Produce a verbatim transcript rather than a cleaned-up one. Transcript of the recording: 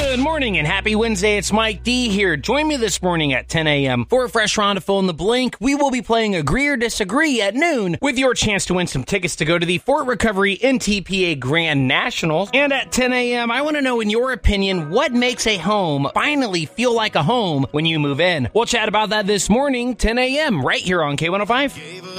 Good morning and happy Wednesday. It's Mike D here. Join me this morning at ten a.m. for a fresh round of Fill in the Blank. We will be playing Agree or Disagree at noon with your chance to win some tickets to go to the Fort Recovery N T P A Grand Nationals. And at ten a.m., I want to know, in your opinion, what makes a home finally feel like a home when you move in? We'll chat about that this morning, ten a.m., right here on K one oh five.